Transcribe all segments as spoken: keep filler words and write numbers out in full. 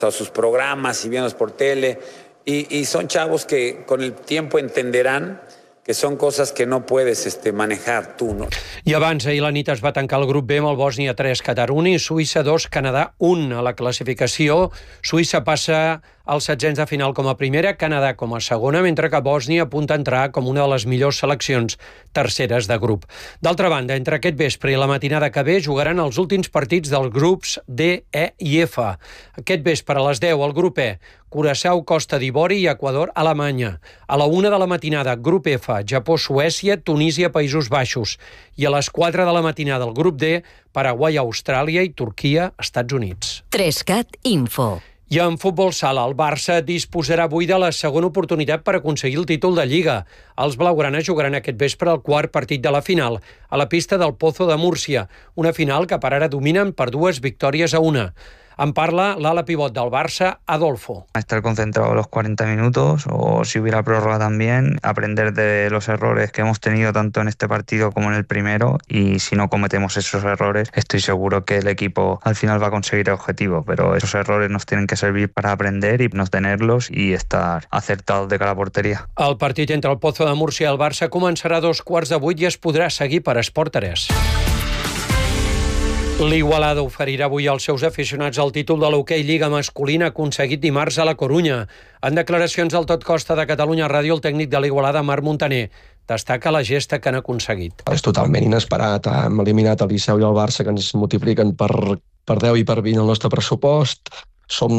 a sus programas y viéndolos por tele. Y, y son chavos que con el tiempo entenderán que són coses que no puedes este, manejar tu, no? I abans, ahir la nit es va tancar el grup B amb el Bòsnia tres, Qatar un i Suïssa dos, Canadà un. A la classificació, Suïssa passa als setzents de final com a primera, Canadà com a segona, mentre que Bòsnia apunta a entrar com una de les millors seleccions terceres de grup. D'altra banda, entre aquest vespre i la matinada que ve jugaran els últims partits dels grups D, E i F. Aquest vespre a les deu, el grup E, Curaçao, Costa d'Ivori i Equador, Alemanya. A la una de la matinada, grup F, Japó, Suècia, Tunísia, Països Baixos. I a les quatre de la matinada, el grup D, Paraguai, Austràlia i Turquia, Estats Units. Trescat Info. I en futbol sala, el Barça disposarà avui de la segona oportunitat per aconseguir el títol de Lliga. Els blaugranes jugaran aquest vespre el quart partit de la final, a la pista del Pozo de Múrcia, una final que per ara dominen per dues victòries a una. En parla l'ala pivot del Barça, Adolfo. Estar concentrado los cuarenta minutos o si hubiera prórroga también, aprender de los errores que hemos tenido tanto en este partido como en el primero y si no cometemos esos errores estoy seguro que el equipo al final va a conseguir el objetivo, pero esos errores nos tienen que servir para aprender y no tenerlos y estar acertados de cara a la porteria. El partit entre el Pozo de Múrcia i el Barça començarà a dos quarts de vuit i es podrà seguir per Esport tres. L'Igualada oferirà avui als seus aficionats el títol de l'hoquei Lliga masculina aconseguit dimarts a la Corunya. En declaracions al Tot Costa de Catalunya Ràdio, el tècnic de l'Igualada, Marc Montaner, destaca la gesta que han aconseguit. És totalment inesperat. Hem eliminat el Liceu i el Barça, que ens multipliquen per, per deu i per vint el nostre pressupost. Som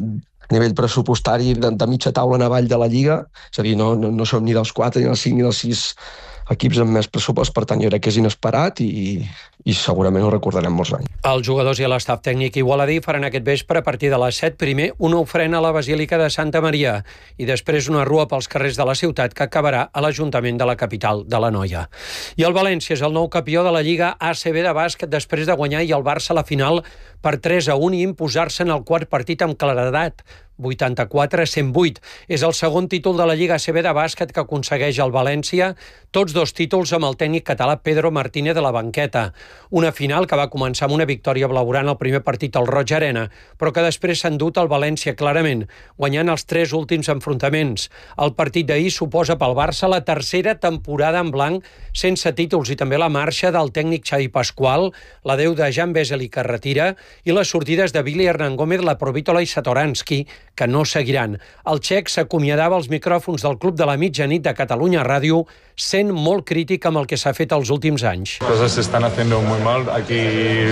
a nivell pressupostari de, de mitja taula en avall de la Lliga. És a dir, no, no, no som ni dels quatre, ni dels cinc, ni dels sis equips amb més pressupost, per tant jo crec que és inesperat i, i segurament ho recordarem molts anys. Els jugadors i l'estaf tècnic igualadí faran aquest vespre a partir de les set primer una ofrena a la Basílica de Santa Maria i després una rua pels carrers de la ciutat que acabarà a l'Ajuntament de la capital de l'Anoia. I el València és el nou campió de la Lliga A C B de bàsquet després de guanyar i el Barça a la final per tres a un i imposar-se en el quart partit amb claredat, vuitanta-quatre a cent vuit. És el segon títol de la Lliga A C B de bàsquet que aconsegueix el València, tots dos títols amb el tècnic català Pedro Martínez de la banqueta. Una final que va començar amb una victòria blaugrana al primer partit al Roig Arena, però que després s'ha endut el València clarament, guanyant els tres últims enfrontaments. El partit d'ahir suposa pel Barça la tercera temporada en blanc sense títols i també la marxa del tècnic Xavi Pasqual, l'adeu de Jan Vesely que es retira i les sortides de Billy Hernán Gómez, la Provítola i Satoranski, que no seguiran. El txec s'acomiadava als micròfons del Club de la Mitjanit de Catalunya Ràdio, sent molt crític amb el que s'ha fet els últims anys. Cosas se están haciendo muy mal aquí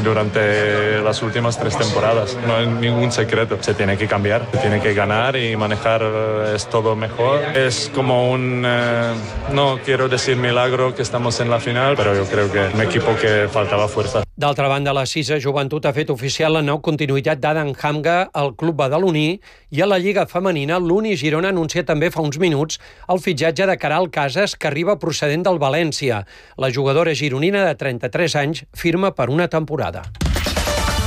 durante las últimas tres temporadas. No hay ningún secreto. Se tiene que cambiar, se tiene que ganar y manejar es todo mejor. Es como un, eh, no quiero decir milagro que estamos en la final, pero yo creo que un equipo que faltaba fuerza. D'altra banda, la Sisa Joventut ha fet oficial la nou continuïtat d'Adam Hamga al club badaloní i a la Lliga Femenina l'Uni Girona anuncia també fa uns minuts el fitxatge de Caral Casas, que arriba procedent del València. La jugadora gironina de trenta-tres anys firma per una temporada.